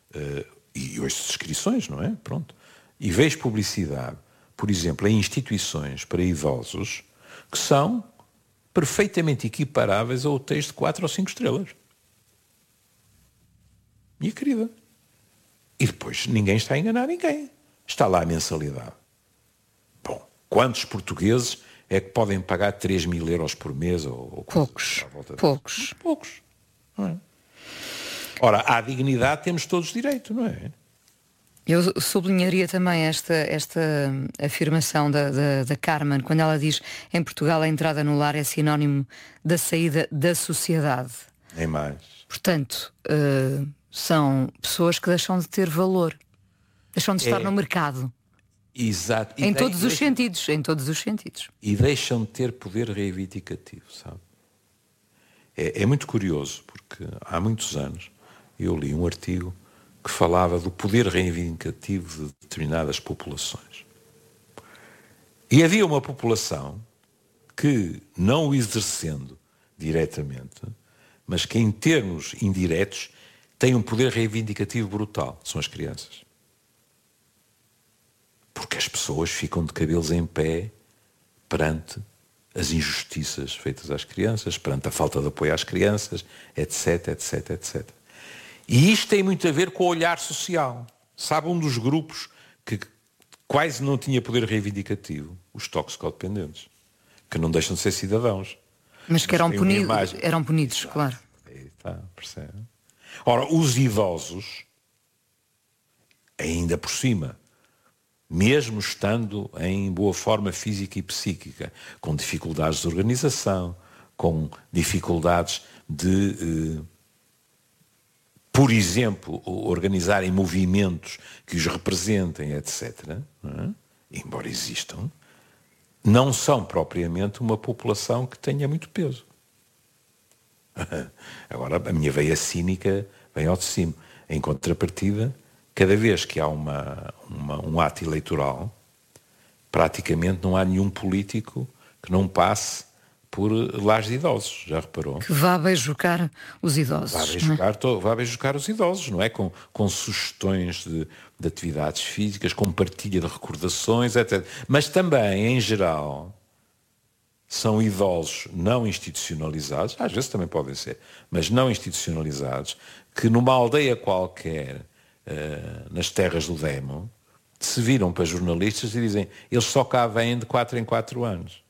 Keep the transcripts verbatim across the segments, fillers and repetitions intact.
uh, e hoje inscrições, não é? Pronto. E vejo publicidade, por exemplo, em instituições para idosos que são perfeitamente equiparáveis a hotéis de quatro ou cinco estrelas. Minha querida. E depois ninguém está a enganar ninguém. Está lá a mensalidade. Bom, quantos portugueses é que podem pagar três mil euros por mês? Ou, ou poucos. Poucos. Poucos. Não é? Ora, à dignidade temos todos direito, não é? Eu sublinharia também esta, esta afirmação da, da, da Carmen, quando ela diz em Portugal a entrada no lar é sinónimo da saída da sociedade. Nem mais. Portanto, uh, são pessoas que deixam de ter valor, deixam de estar é. no mercado. Exato. E em de, todos os deixam, sentidos, em todos os sentidos. E deixam de ter poder reivindicativo, sabe? É, é muito curioso, porque há muitos anos eu li um artigo que falava do poder reivindicativo de determinadas populações. E havia uma população que, não o exercendo diretamente, mas que em termos indiretos tem um poder reivindicativo brutal. São as crianças. Porque as pessoas ficam de cabelos em pé perante as injustiças feitas às crianças, perante a falta de apoio às crianças, etc, etc, etcétera. E isto tem muito a ver com o olhar social. Sabe, um dos grupos que quase não tinha poder reivindicativo? Os toxicodependentes, que não deixam de ser cidadãos. Mas que eram, punido, eram punidos, ah, claro. Aí está, percebe? Ora, os idosos, ainda por cima, mesmo estando em boa forma física e psíquica, com dificuldades de organização, com dificuldades de... Eh, por exemplo, organizarem movimentos que os representem, etcétera, não é? Embora existam, não são propriamente uma população que tenha muito peso. Agora, a minha veia cínica vem ao de cima. Em contrapartida, cada vez que há uma, uma, um ato eleitoral, praticamente não há nenhum político que não passe por lares de idosos, já reparou? Que vá beijocar os idosos. Vá beijocar, to, vá beijocar os idosos, não é? Com, com sugestões de, de atividades físicas, com partilha de recordações, etcétera. Mas também, em geral, são idosos não institucionalizados, às vezes também podem ser, mas não institucionalizados, que numa aldeia qualquer, uh, nas terras do Demo, se viram para jornalistas e dizem, eles só cá vêm de quatro em quatro anos.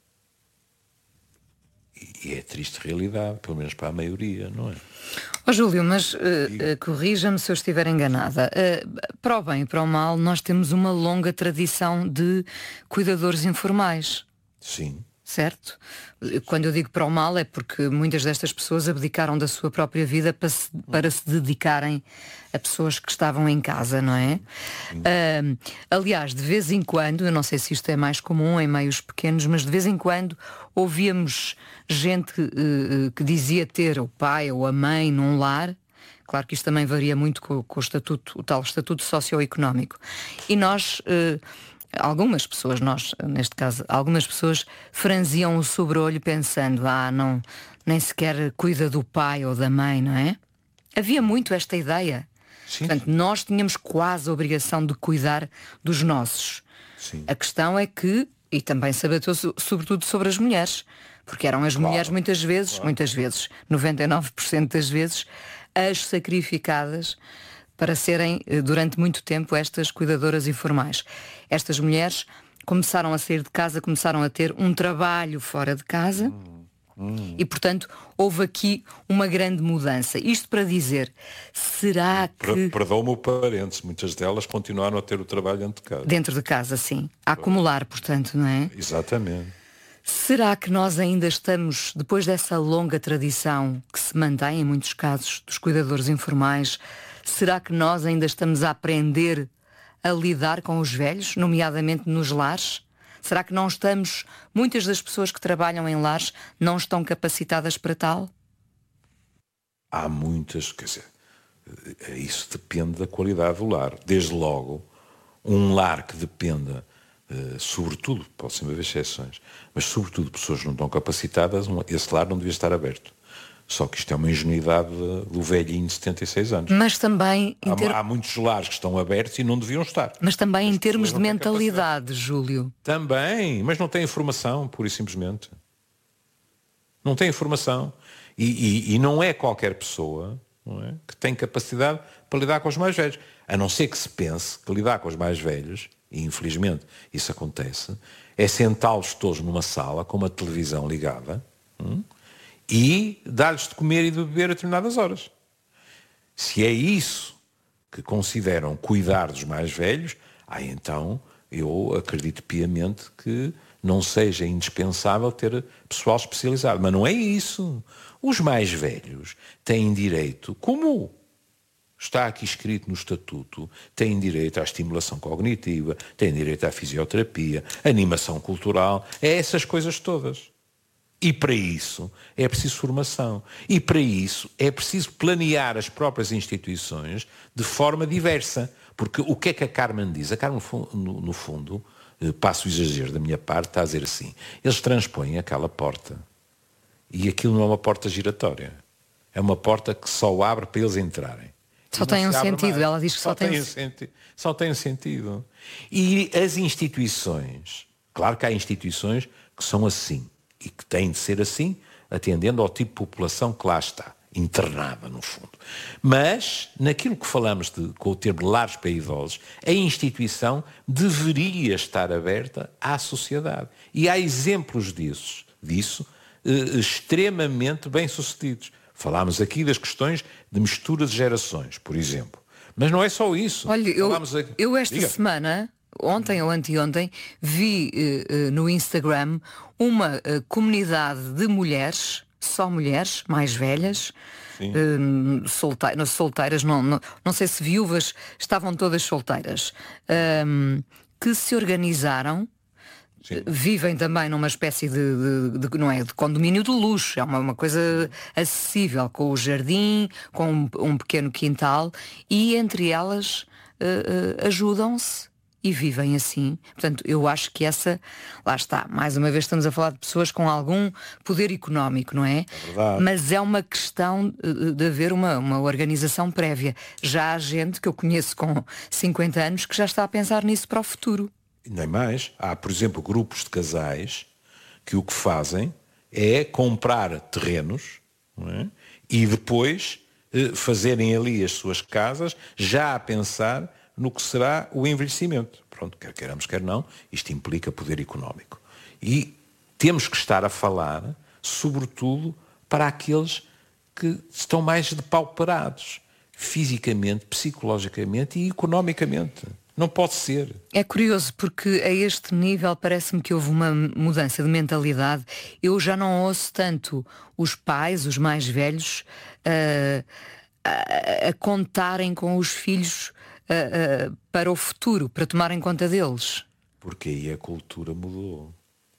E é triste realidade, pelo menos para a maioria, não é? Ó oh, Júlio, mas uh, uh, corrija-me se eu estiver enganada. Uh, para o bem e para o mal, nós temos uma longa tradição de cuidadores informais. Sim. Certo? Quando eu digo para o mal é porque muitas destas pessoas abdicaram da sua própria vida para se, para se dedicarem a pessoas que estavam em casa, não é? Uh, aliás, de vez em quando, eu não sei se isto é mais comum em meios pequenos, mas de vez em quando ouvíamos gente uh, que dizia ter o pai ou a mãe num lar. Claro que isto também varia muito com, com o estatuto, o tal estatuto socioeconómico. E nós... Uh, Algumas pessoas, nós, neste caso, algumas pessoas franziam o sobre-olho pensando, ah, não, nem sequer cuida do pai ou da mãe, não é? Havia muito esta ideia. Sim. Portanto, nós tínhamos quase a obrigação de cuidar dos nossos. Sim. A questão é que, e também se abateu sobretudo sobre as mulheres, porque eram as claro. mulheres muitas vezes, claro. muitas vezes, noventa e nove por cento das vezes, as sacrificadas para serem, durante muito tempo, estas cuidadoras informais. Estas mulheres começaram a sair de casa, começaram a ter um trabalho fora de casa hum, hum. e, portanto, houve aqui uma grande mudança. Isto para dizer, será que... Perdão-me o parênteses, muitas delas continuaram a ter o trabalho dentro de casa. Dentro de casa, sim. A acumular, portanto, não é? Exatamente. Será que nós ainda estamos, depois dessa longa tradição que se mantém em muitos casos dos cuidadores informais, será que nós ainda estamos a aprender a lidar com os velhos, nomeadamente nos lares? Será que não estamos, muitas das pessoas que trabalham em lares não estão capacitadas para tal? Há muitas, quer dizer, isso depende da qualidade do lar. Desde logo, um lar que dependa, uh, sobretudo, pode sempre haver exceções, mas sobretudo pessoas que não estão capacitadas, esse lar não devia estar aberto. Só que isto é uma ingenuidade do velhinho de setenta e seis anos. Mas também... Em ter... há, há muitos lares que estão abertos e não deviam estar. Mas também As em termos de mentalidade, Júlio. Também, mas não tem informação, pura e simplesmente. Não tem informação. E, e, e não é qualquer pessoa, não é, que tem capacidade para lidar com os mais velhos. A não ser que se pense que lidar com os mais velhos, e infelizmente isso acontece, é sentá-los todos numa sala com uma televisão ligada, hum, e dar-lhes de comer e de beber a determinadas horas. Se é isso que consideram cuidar dos mais velhos, ah, então eu acredito piamente que não seja indispensável ter pessoal especializado. Mas não é isso. Os mais velhos têm direito, como está aqui escrito no Estatuto, têm direito à estimulação cognitiva, têm direito à fisioterapia, animação cultural, é essas coisas todas. E para isso é preciso formação. E para isso é preciso planear as próprias instituições de forma diversa. Porque o que é que a Carmen diz? A Carmen, no, no fundo, passo o exagero da minha parte, está a dizer assim, eles transpõem aquela porta e aquilo não é uma porta giratória. É uma porta que só abre para eles entrarem. Só tem um sentido. Mais. Ela diz que só, só tem, tem um sentido. Só tem um sentido. E as instituições, claro que há instituições que são assim e que têm de ser assim, atendendo ao tipo de população que lá está, internada no fundo. Mas, naquilo que falamos de, com o termo lares para idosos, a instituição deveria estar aberta à sociedade. E há exemplos disso, disso eh, extremamente bem-sucedidos. Falámos aqui das questões de mistura de gerações, por exemplo. Mas não é só isso. Olha, eu, aqui... eu esta Diga. semana, ontem ou anteontem, vi uh, uh, no Instagram uma uh, comunidade de mulheres, só mulheres, mais velhas, uh, solteiras, solteiras não, não, não sei se viúvas, estavam todas solteiras, uh, que se organizaram. Sim. Vivem também numa espécie de, de, de, não é, de condomínio de luxo, é uma, uma coisa acessível, com o jardim, com um, um pequeno quintal, e entre elas uh, uh, ajudam-se e vivem assim. Portanto, eu acho que essa, lá está, mais uma vez estamos a falar de pessoas com algum poder económico, não é? É verdade. Mas é uma questão de haver uma, uma organização prévia. Já há gente que eu conheço com cinquenta anos que já está a pensar nisso para o futuro. Nem mais. Há, por exemplo, grupos de casais que o que fazem é comprar terrenos, não é? E depois eh, fazerem ali as suas casas, já a pensar no que será o envelhecimento. Pronto, quer queiramos, quer não, isto implica poder económico. E temos que estar a falar, sobretudo, para aqueles que estão mais depauperados, fisicamente, psicologicamente e economicamente. Não pode ser. É curioso porque a este nível parece-me que houve uma mudança de mentalidade. Eu já não ouço tanto os pais, os mais velhos, uh, a, a contarem com os filhos uh, uh, para o futuro, para tomarem conta deles. Porque aí a cultura mudou.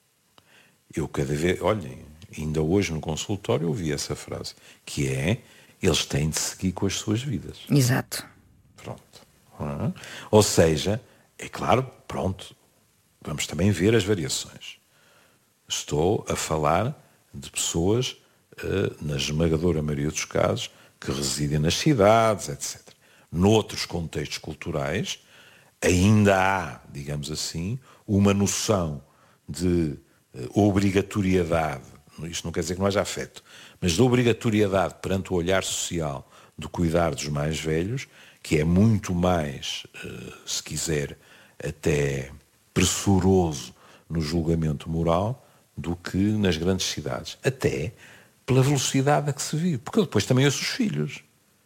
Eu cada vez, olhem, ainda hoje no consultório ouvi essa frase, que é, eles têm de seguir com as suas vidas. Exato. Pronto. Uhum. Ou seja, é claro, pronto, vamos também ver as variações. Estou a falar de pessoas, uh, na esmagadora maioria dos casos, que residem nas cidades, etcétera. Noutros contextos culturais, ainda há, digamos assim, uma noção de uh, obrigatoriedade, isto não quer dizer que não haja afeto, mas de obrigatoriedade perante o olhar social do cuidar dos mais velhos, que é muito mais, se quiser, até pressuroso no julgamento moral do que nas grandes cidades. Até pela velocidade a que se vive. Porque eu depois também ouço os filhos.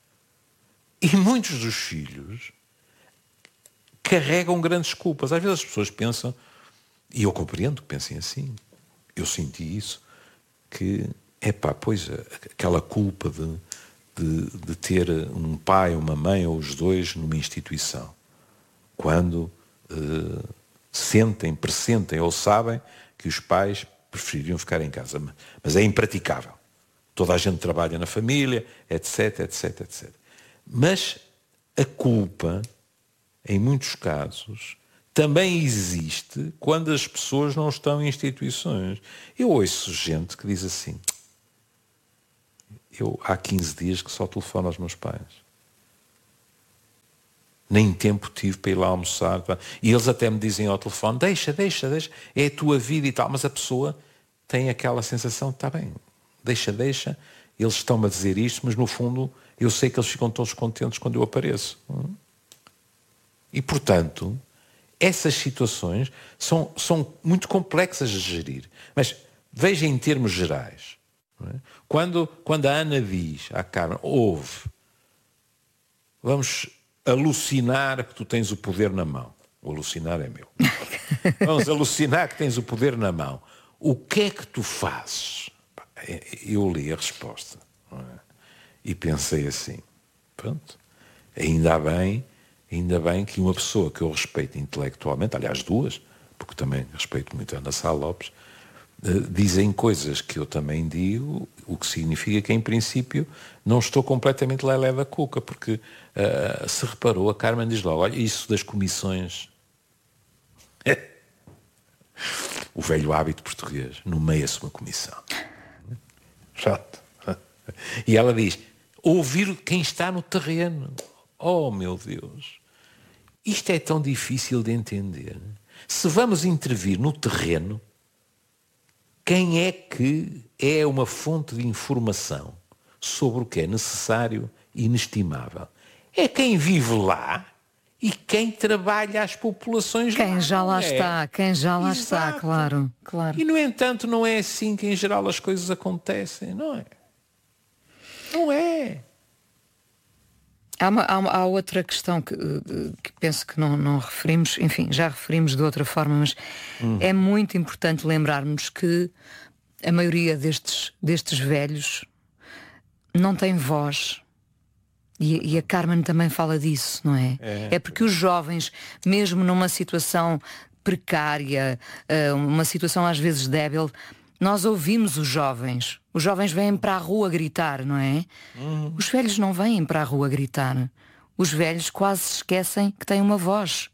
E muitos dos filhos carregam grandes culpas. Às vezes as pessoas pensam, e eu compreendo que pensem assim, eu senti isso, que, epá, pois, aquela culpa de... De, de ter um pai, uma mãe ou os dois numa instituição, quando eh, sentem, pressentem ou sabem que os pais prefeririam ficar em casa. Mas é impraticável. Toda a gente trabalha na família, etc, etc, etcétera. Mas a culpa, em muitos casos, também existe quando as pessoas não estão em instituições. Eu ouço gente que diz assim, eu há quinze dias que só telefono aos meus pais. Nem tempo tive para ir lá almoçar. E eles até me dizem ao telefone, deixa, deixa, deixa, é a tua vida e tal. Mas a pessoa tem aquela sensação, está bem, deixa, deixa, eles estão-me a dizer isto, mas no fundo eu sei que eles ficam todos contentes quando eu apareço. E portanto, essas situações são, são muito complexas de gerir. Mas veja em termos gerais. Não é? Quando, quando a Ana diz à Carmen, ouve, vamos alucinar que tu tens o poder na mão. O alucinar é meu. Vamos alucinar que tens o poder na mão. O que é que tu fazes? Eu li a resposta. Não é? E pensei assim, pronto, ainda bem, ainda bem que uma pessoa que eu respeito intelectualmente, aliás duas, porque também respeito muito a Ana Sá Lopes, dizem coisas que eu também digo, o que significa que, em princípio, não estou completamente lelé da cuca, porque uh, se reparou, a Carmen diz logo, olha, isso das comissões, o velho hábito português, nomeia-se uma comissão. Chato. E ela diz, ouvir quem está no terreno. Oh, meu Deus, isto é tão difícil de entender. Se vamos intervir no terreno, quem é que é uma fonte de informação sobre o que é necessário e inestimável? É quem vive lá e quem trabalha as populações lá. Quem já lá é? está, quem já lá Exato. está, claro, claro. E, no entanto, não é assim que, em geral, as coisas acontecem, não é? Não é. Há, uma, há, uma, há outra questão que, que penso que não, não referimos, enfim, já referimos de outra forma, mas hum. é muito importante lembrarmos que a maioria destes, destes velhos não tem voz. E, e a Carmen também fala disso, não é? É, é porque os jovens, mesmo numa situação precária, uma situação às vezes débil, nós ouvimos os jovens. Os jovens vêm para a rua gritar, não é? Uhum. Os velhos não vêm para a rua gritar. Os velhos quase se esquecem que têm uma voz.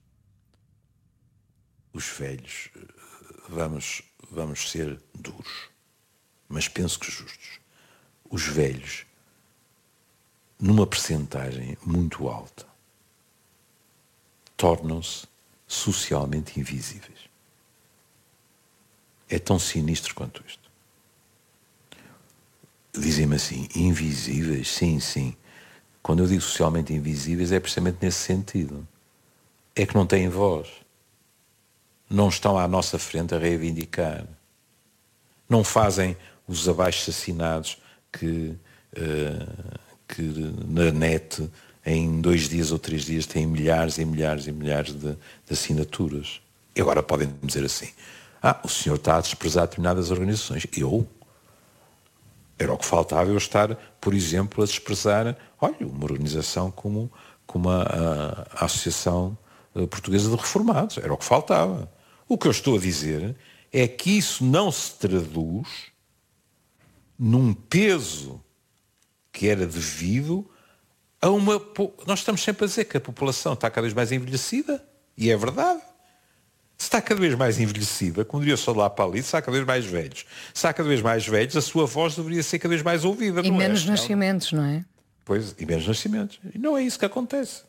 Os velhos, vamos, vamos ser duros, mas penso que justos. Os velhos, numa percentagem muito alta, tornam-se socialmente invisíveis. É tão sinistro quanto isto. Dizem-me assim, invisíveis? Sim, sim. Quando eu digo socialmente invisíveis é precisamente nesse sentido. É que não têm voz. Não estão à nossa frente a reivindicar. Não fazem os abaixo-assinados que, uh, que na net em dois dias ou três dias têm milhares e milhares e milhares de, de assinaturas. E agora podem dizer assim, ah, o senhor está a desprezar determinadas organizações. Eu? Era o que faltava eu estar, por exemplo, a desprezar, olha, uma organização como, como a, a, a Associação Portuguesa de Reformados. Era o que faltava. O que eu estou a dizer é que isso não se traduz num peso que era devido a uma... Nós estamos sempre a dizer que a população está cada vez mais envelhecida, e é verdade. Se está cada vez mais envelhecida, como diria só lá para ali, se está cada vez mais velhos. Se está cada vez mais velhos, a sua voz deveria ser cada vez mais ouvida. E não menos é? nascimentos, não é? Pois, e menos nascimentos. E não é isso que acontece.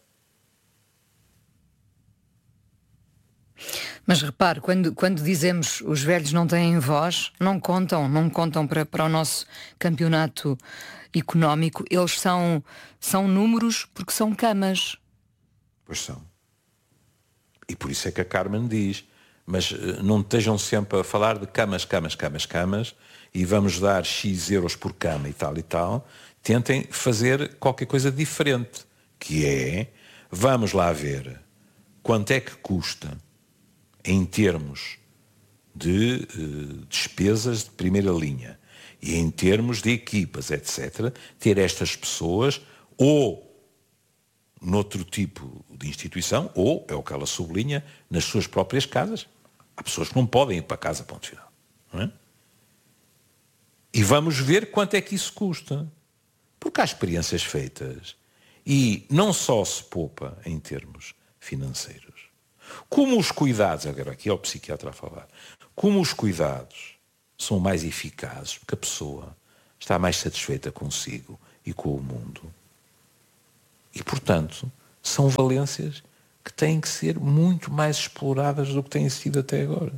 Mas repare, quando, quando dizemos os velhos não têm voz, não contam, não contam para, para o nosso campeonato económico. Eles são, são números porque são camas. Pois são. E por isso é que a Carmen diz, mas não estejam sempre a falar de camas, camas, camas, camas, e vamos dar X euros por cama e tal e tal. Tentem fazer qualquer coisa diferente, que é, vamos lá ver quanto é que custa, em termos de uh, despesas de primeira linha, e em termos de equipas, etcétera, ter estas pessoas ou noutro tipo de instituição, ou, é o que ela sublinha, nas suas próprias casas. Há pessoas que não podem ir para casa, ponto final. Não é? E vamos ver quanto é que isso custa. Porque há experiências feitas e não só se poupa em termos financeiros, como os cuidados, agora aqui é o psiquiatra a falar, como os cuidados são mais eficazes, porque a pessoa está mais satisfeita consigo e com o mundo. E, portanto, são valências que têm que ser muito mais exploradas do que têm sido até agora.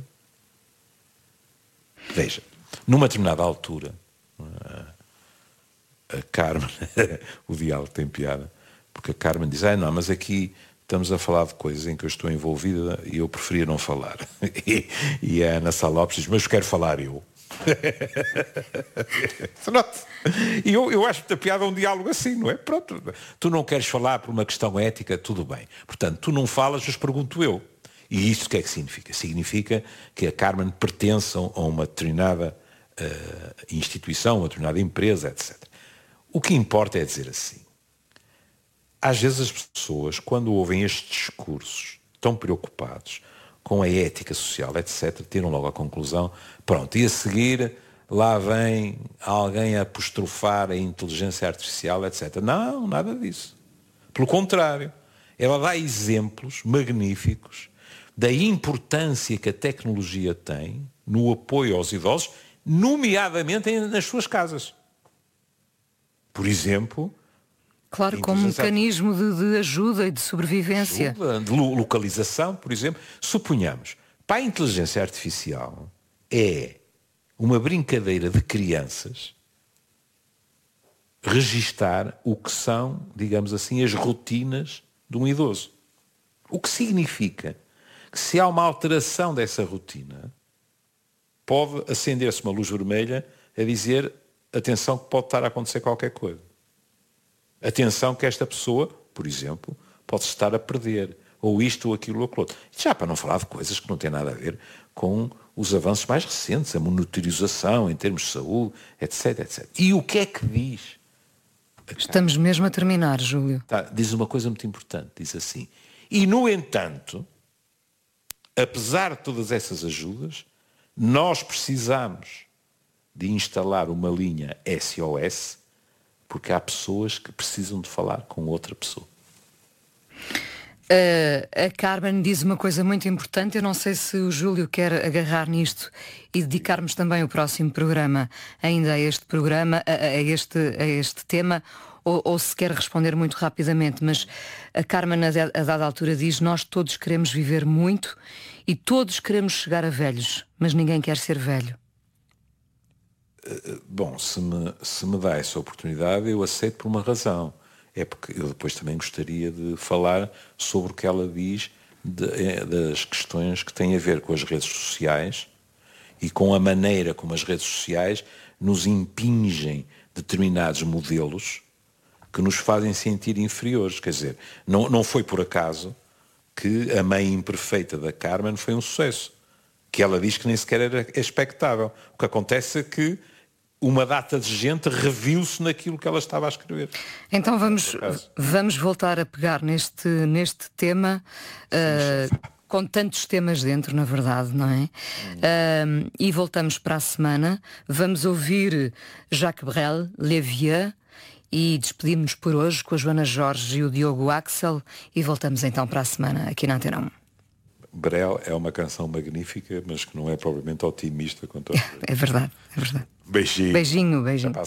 Veja, numa determinada altura, a Carmen, o diálogo tem piada, porque a Carmen diz, ah, não, mas aqui estamos a falar de coisas em que eu estou envolvida e eu preferia não falar. E, e a Ana Salopes diz, mas quero falar eu. E eu, eu acho que a piada é um diálogo assim, não é? Pronto, tu não queres falar por uma questão ética, tudo bem. Portanto, tu não falas, mas pergunto eu. E isto o que é que significa? Significa que a Carmen pertence a uma determinada uh, instituição, uma determinada empresa, etcétera. O que importa é dizer assim. Às vezes as pessoas, quando ouvem estes discursos tão preocupados com a ética social, etcétera, tiram logo a conclusão, pronto, e a seguir lá vem alguém a apostrofar a inteligência artificial, etcétera. Não, nada disso. Pelo contrário, ela dá exemplos magníficos da importância que a tecnologia tem no apoio aos idosos, nomeadamente nas suas casas. Por exemplo... Claro, como um mecanismo de, de ajuda e de sobrevivência. Ajuda, de localização, por exemplo. Suponhamos, para a inteligência artificial é uma brincadeira de crianças registar o que são, digamos assim, as rotinas de um idoso. O que significa que se há uma alteração dessa rotina, pode acender-se uma luz vermelha a dizer, atenção que pode estar a acontecer qualquer coisa. Atenção que esta pessoa, por exemplo, pode estar a perder, ou isto ou aquilo ou aquilo outro. Já para não falar de coisas que não têm nada a ver com os avanços mais recentes, a monitorização em termos de saúde, etc, etcétera. E o que é que diz? Estamos mesmo a terminar, Júlio. Tá, diz uma coisa muito importante, diz assim, e no entanto, apesar de todas essas ajudas, nós precisamos de instalar uma linha S O S, porque há pessoas que precisam de falar com outra pessoa. Uh, a Carmen diz uma coisa muito importante, eu não sei se o Júlio quer agarrar nisto e dedicarmos também o próximo programa ainda a este programa, a, a, este, a este tema, ou, ou se quer responder muito rapidamente, mas a Carmen a, a dada altura diz, nós todos queremos viver muito e todos queremos chegar a velhos, mas ninguém quer ser velho. Bom, se me, se me dá essa oportunidade, eu aceito por uma razão. É porque eu depois também gostaria de falar sobre o que ela diz de, das questões que têm a ver com as redes sociais e com a maneira como as redes sociais nos impingem determinados modelos que nos fazem sentir inferiores. Quer dizer, não, não foi por acaso que A Mãe Imperfeita da Carmen foi um sucesso, que ela diz que nem sequer era expectável. O que acontece é que uma data de gente reviu-se naquilo que ela estava a escrever. Então vamos, vamos voltar a pegar neste, neste tema, uh, com tantos temas dentro, na verdade, não é? Uh, e voltamos para a semana. Vamos ouvir Jacques Brel, Les Vieux, e despedimos-nos por hoje com a Joana Jorge e o Diogo Axel, e voltamos então para a semana aqui na Antena um. Brel é uma canção magnífica, mas que não é propriamente otimista quanto a... É verdade, é verdade. Beijinho. Beijinho, beijinho.